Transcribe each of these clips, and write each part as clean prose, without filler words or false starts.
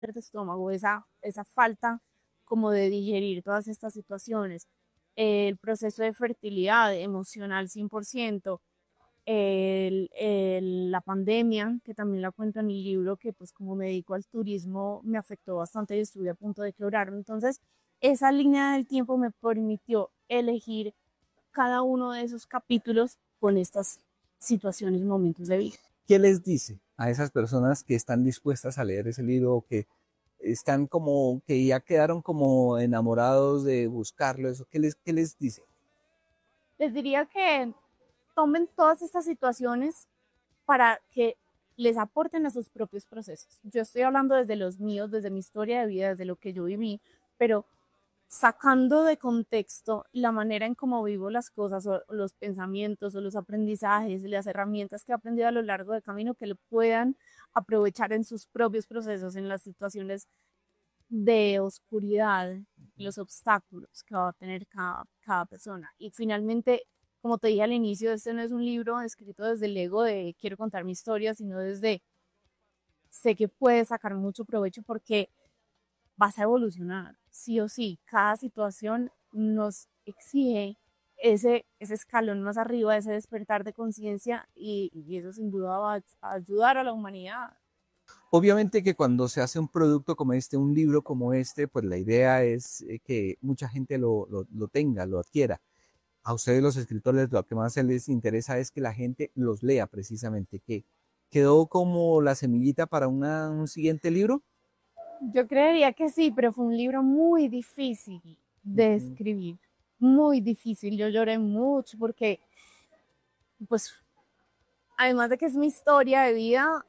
de estómago, esa falta como de digerir todas estas situaciones, el proceso de fertilidad emocional 100%, la pandemia, que también la cuento en el libro, que pues como me dedico al turismo me afectó bastante y estuve a punto de quebrarme. Entonces, esa línea del tiempo me permitió elegir cada uno de esos capítulos con estas situaciones y momentos de vida. ¿Qué les dice a esas personas que están dispuestas a leer ese libro o que están como, que ya quedaron como enamorados de buscarlo? Eso, qué les dice? Les diría que tomen todas estas situaciones para que les aporten a sus propios procesos. Yo estoy hablando desde los míos, desde mi historia de vida, desde lo que yo viví, pero sacando de contexto la manera en cómo vivo las cosas o los pensamientos o los aprendizajes, las herramientas que he aprendido a lo largo del camino que lo puedan aprovechar en sus propios procesos, en las situaciones de oscuridad, los obstáculos que va a tener cada persona. Y finalmente, como te dije al inicio, este no es un libro escrito desde el ego de quiero contar mi historia, sino desde sé que puedes sacar mucho provecho porque vas a evolucionar, sí o sí. Cada situación nos exige ese escalón más arriba, ese despertar de conciencia y eso sin duda va a ayudar a la humanidad. Obviamente que cuando se hace un producto como este, un libro como este, pues la idea es que mucha gente lo tenga, lo adquiera. A ustedes los escritores lo que más les interesa es que la gente los lea precisamente, que quedó como la semillita para un siguiente libro. Yo creería que sí, pero fue un libro muy difícil de escribir, muy difícil. Yo lloré mucho porque, pues, además de que es mi historia de vida,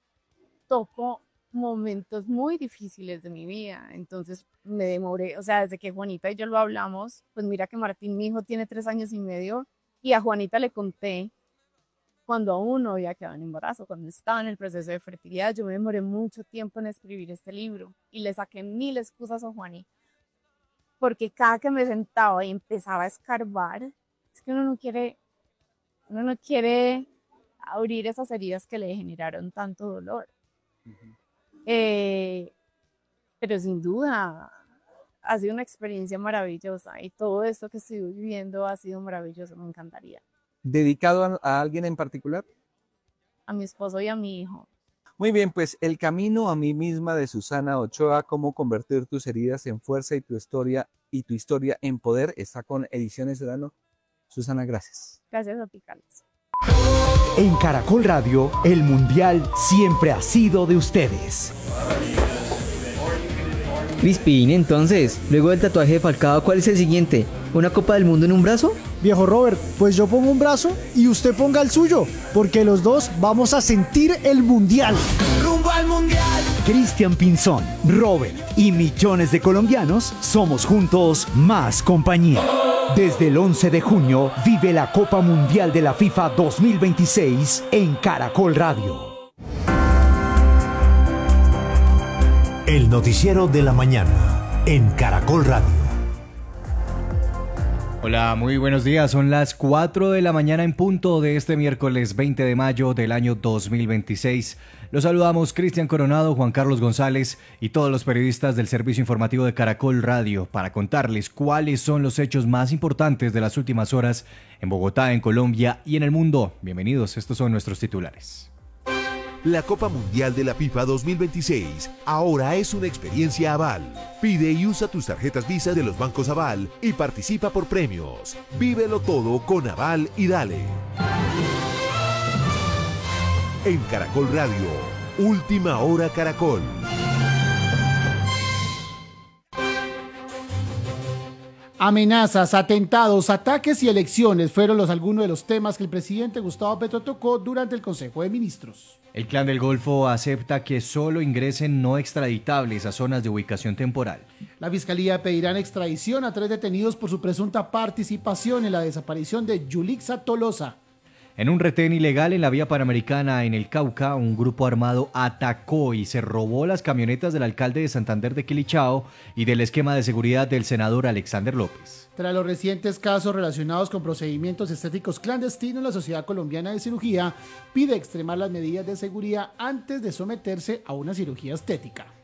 toco momentos muy difíciles de mi vida. Entonces me demoré, o sea, desde que Juanita y yo lo hablamos, pues mira que Martín, mi hijo, tiene 3 años y medio, y a Juanita le conté cuando aún no había quedado en embarazo, cuando estaba en el proceso de fertilidad. Yo me demoré mucho tiempo en escribir este libro y le saqué 1000 excusas a Juani, porque cada que me sentaba y empezaba a escarbar, es que uno no quiere abrir esas heridas que le generaron tanto dolor. Pero sin duda ha sido una experiencia maravillosa y todo esto que estoy viviendo ha sido maravilloso, me encantaría. ¿Dedicado a alguien en particular? A mi esposo y a mi hijo. Muy bien, pues El camino a mí misma de Susana Ochoa, cómo convertir tus heridas en fuerza y tu historia en poder, está con Ediciones Sedano. Susana, gracias. Gracias a ti, Carlos. En Caracol Radio, el Mundial siempre ha sido de ustedes. Crispin, entonces, luego del tatuaje de Falcao, ¿cuál es el siguiente? ¿Una Copa del Mundo en un brazo? Viejo Robert, pues yo pongo un brazo y usted ponga el suyo, porque los dos vamos a sentir el Mundial. ¡Rumbo al Mundial! Cristian Pinzón, Robert y millones de colombianos somos juntos más compañía. Desde el 11 de junio vive la Copa Mundial de la FIFA 2026 en Caracol Radio. El noticiero de la mañana en Caracol Radio. Hola, muy buenos días. Son las 4 de la mañana en punto de este miércoles 20 de mayo del año 2026. Los saludamos Cristian Coronado, Juan Carlos González y todos los periodistas del servicio informativo de Caracol Radio para contarles cuáles son los hechos más importantes de las últimas horas en Bogotá, en Colombia y en el mundo. Bienvenidos, estos son nuestros titulares. La Copa Mundial de la FIFA 2026 ahora es una experiencia Aval. Pide y usa tus tarjetas Visa de los bancos Aval y participa por premios. Vívelo todo con Aval y dale. En Caracol Radio, Última Hora Caracol. Amenazas, atentados, ataques y elecciones fueron algunos de los temas que el presidente Gustavo Petro tocó durante el Consejo de Ministros. El Clan del Golfo acepta que solo ingresen no extraditables a zonas de ubicación temporal. La Fiscalía pedirá extradición a 3 detenidos por su presunta participación en la desaparición de Yulixa Tolosa. En un retén ilegal en la vía panamericana en el Cauca, un grupo armado atacó y se robó las camionetas del alcalde de Santander de Quilichao y del esquema de seguridad del senador Alexander López. Tras los recientes casos relacionados con procedimientos estéticos clandestinos, la Sociedad Colombiana de Cirugía pide extremar las medidas de seguridad antes de someterse a una cirugía estética.